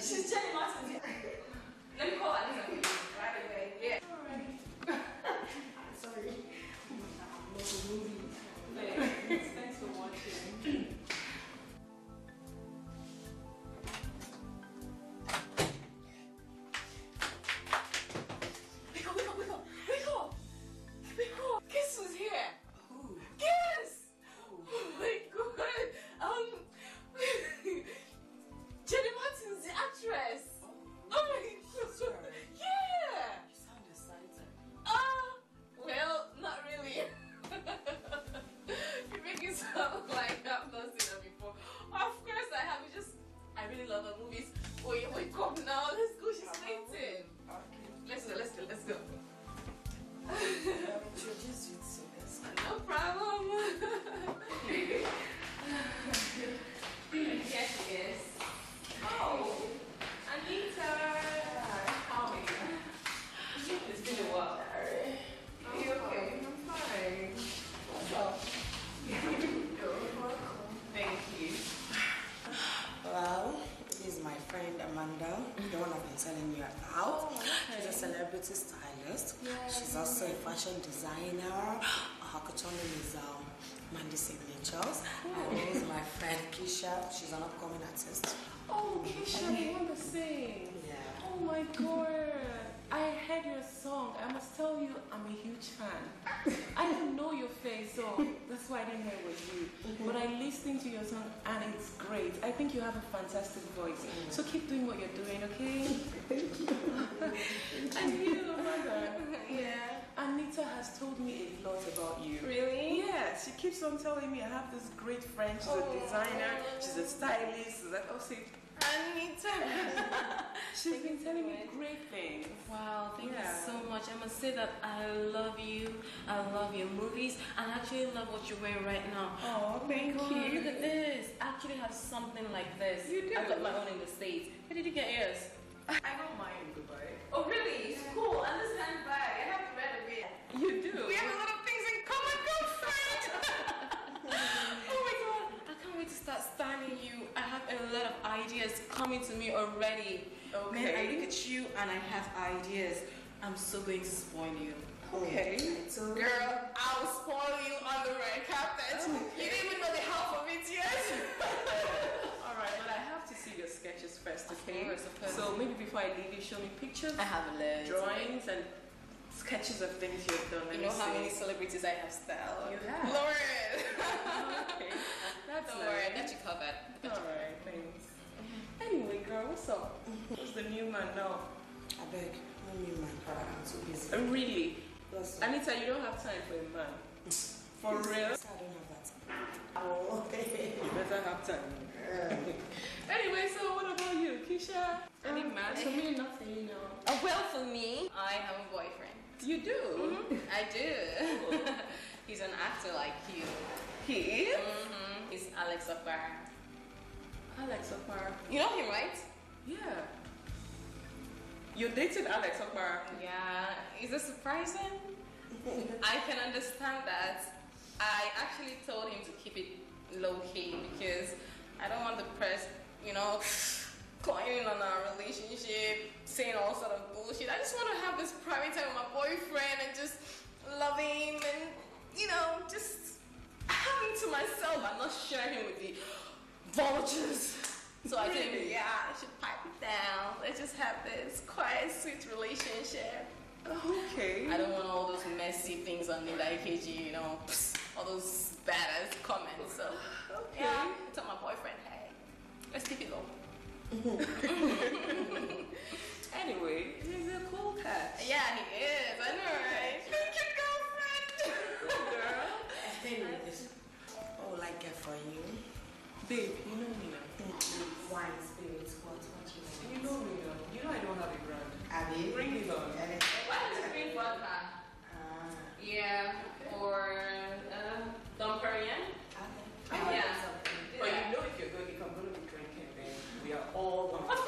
She's Jenny Martin. Let me call Anita right away. Yeah. Alright. Sorry. I'm not a movie. Thanks for watching. Guess who's here? Who? Guess! Oh my god! Jenny Martin's the actress. Oh my god! Yeah! You sound excited. Well, not really. You make it sound like I've not seen her before. Of course I have. I really love her movies. Wait up now. Let's go. She's waiting. Okay. Let's go. Introduce you to this. No problem. Here she is. Oh, Anita. How are you? It's been a while. Are you okay? I'm fine. What's up? You're welcome. Thank you. Well, this is my friend Amanda, the one I've been telling you about. She's a celebrity stylist. She's also a fashion designer. Her couture name is Mandy Signatures. And this is my friend Keisha. She's an upcoming artist. Oh, Keisha, you want to sing? Yeah. Oh my god. I heard your song. I must tell you, I'm a huge fan. I didn't know your face, so that's why I didn't know it was you. But I listened to your song and it's great. I think you have a fantastic voice. So keep doing what you're doing, okay? Thank you. And you, Amanda. Yeah. Anita has told me a lot about you. Really? Yeah, she keeps on telling me I have this great friend. She's a designer, she's a stylist. She's like, oh, see, Anita. She's been telling me great things. Wow, thank you so much. I must say that I love you. I love your movies. And I actually love what you're wearing right now. Oh, thank you. Look at this. I actually have something like this. You do? I got my own in the States. Where did you get yours? I got mine in Dubai. Oh, really? Cool. And this handbag. I have to read a bit. You do? We have a lot of things in common, girlfriend. Oh my god. I can't wait to start styling you. I have a lot of ideas coming to me already. Okay. Man, I look at you and I have ideas. I'm so going to spoil you. Okay. So, Girl, I'll spoil you on the red carpet. You didn't even know the half of it yet. Alright, but I have to see your sketches first, okay? Of course. So maybe before I leave you, show me pictures, I have a list. drawings, and sketches of things you've done. You know how many celebrities I have styled? You have? Lauren! Okay. That's Don't worry, I nice. got you covered. Alright, thanks. Anyway, girl, what's up? What's the new man now? I beg, no new man. I'm too busy. Really? Yes, Anita, you don't have time for a man. For real? I don't have that. Oh, okay. You better have time. Anyway, so what about you, Keisha? Any man? For me, nothing, you know. Oh, well, for me, I have a boyfriend. You do? I do. He's an actor like you. He is? He's Alex Akbar. Alex Akbar. You know him, right? Yeah. You dated Alex Akbar? Yeah. Is it surprising? I can understand that. I actually told him to keep it low-key because I don't want the press, claiming on our relationship, saying all sort of bullshit. I just want to have this private time with my boyfriend and just love him and, just have him to myself and not share him with the vultures. So I think, I should pipe it down. Let's just have this quiet, sweet relationship. Okay. I don't want all those messy things on Linda AKG, all those badass comments. So, Okay. yeah, I told my boyfriend, hey, let's keep it low. Anyway, he's a cool cat. Yeah, he is. I know, right? Thank you, girlfriend. Girl. Anyways, oh, like get for you. Babe, you know me now. Wine, spirits, what you You know me now. You know I don't have a brand. Abby, Bring it on. Why don't you bring vodka? Yeah, or Dom Perignon? Oh, Yeah. But you know if you're going to be drinking, then we are all going to